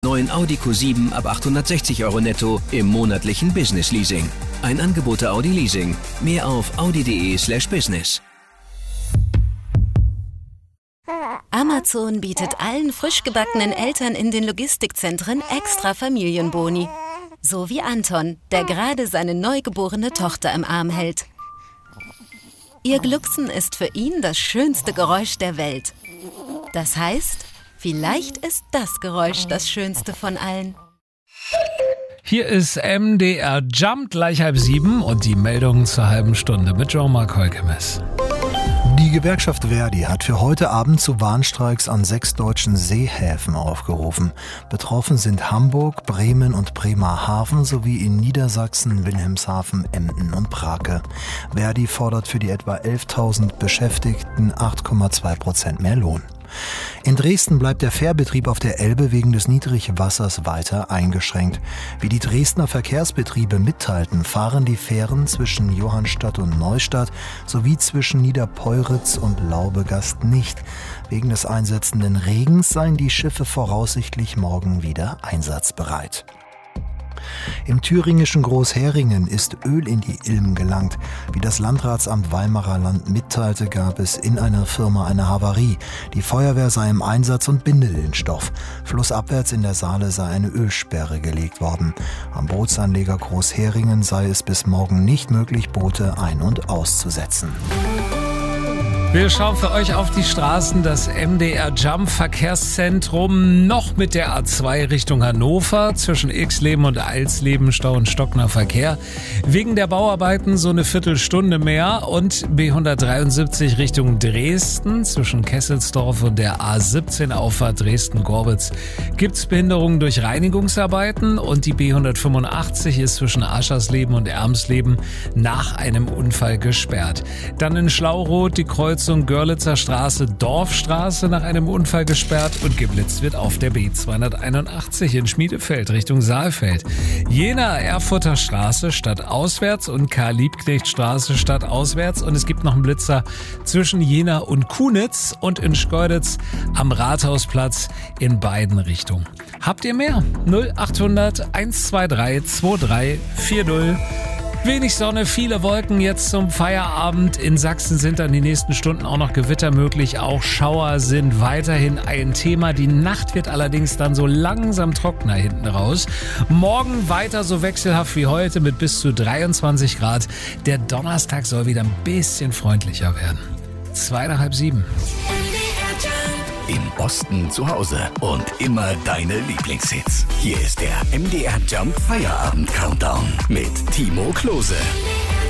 Neuen Audi Q7 ab 860 € netto im monatlichen Business Leasing. Ein Angebot der Audi Leasing. Mehr auf audi.de/business. Amazon bietet allen frisch gebackenen Eltern in den Logistikzentren extra Familienboni. So wie Anton, der gerade seine neugeborene Tochter im Arm hält. Ihr Glucksen ist für ihn das schönste Geräusch der Welt. Das heißt, vielleicht ist das Geräusch das schönste von allen. Hier ist MDR Jump, gleich 6:30 und die Meldungen zur halben Stunde mit Jean-Marc Holkemes. Die Gewerkschaft Ver.di hat für heute Abend zu Warnstreiks an 6 deutschen Seehäfen aufgerufen. Betroffen sind Hamburg, Bremen und Bremerhaven sowie in Niedersachsen, Wilhelmshaven, Emden und Brake. Ver.di fordert für die etwa 11.000 Beschäftigten 8,2% mehr Lohn. In Dresden bleibt der Fährbetrieb auf der Elbe wegen des Niedrigwassers weiter eingeschränkt. Wie die Dresdner Verkehrsbetriebe mitteilten, fahren die Fähren zwischen Johannstadt und Neustadt sowie zwischen Niederpeuritz und Laubegast nicht. Wegen des einsetzenden Regens seien die Schiffe voraussichtlich morgen wieder einsatzbereit. Im thüringischen Großheringen ist Öl in die Ilm gelangt. Wie das Landratsamt Weimarer Land mitteilte, gab es in einer Firma eine Havarie. Die Feuerwehr sei im Einsatz und binde den Stoff. Flussabwärts in der Saale sei eine Ölsperre gelegt worden. Am Bootsanleger Großheringen sei es bis morgen nicht möglich, Boote ein- und auszusetzen. Wir schauen für euch auf die Straßen, das MDR Jump Verkehrszentrum noch mit der A2 Richtung Hannover, zwischen Ixleben und Alsleben Stau und stockender Verkehr. Wegen der Bauarbeiten so eine Viertelstunde mehr und B173 Richtung Dresden, zwischen Kesselsdorf und der A17 Auffahrt Dresden-Gorbitz gibt's Behinderungen durch Reinigungsarbeiten und die B185 ist zwischen Aschersleben und Ermsleben nach einem Unfall gesperrt. Dann in Schlauroth die Kreuzung Görlitzer Straße, Dorfstraße nach einem Unfall gesperrt und geblitzt wird auf der B281 in Schmiedefeld Richtung Saalfeld. Jena Erfurter Straße stadtauswärts und Karl-Liebknecht-Straße stadtauswärts und es gibt noch einen Blitzer zwischen Jena und Kunitz und in Schkeuditz am Rathausplatz in beiden Richtungen. Habt ihr mehr? 0800 123 2340. Wenig Sonne, viele Wolken jetzt zum Feierabend. In Sachsen sind dann die nächsten Stunden auch noch Gewitter möglich. Auch Schauer sind weiterhin ein Thema. Die Nacht wird allerdings dann so langsam trockener hinten raus. Morgen weiter so wechselhaft wie heute mit bis zu 23 Grad. Der Donnerstag soll wieder ein bisschen freundlicher werden. 6:30. Im Osten zu Hause und immer deine Lieblingshits. Hier ist der MDR Jump Feierabend Countdown mit Timo Klose.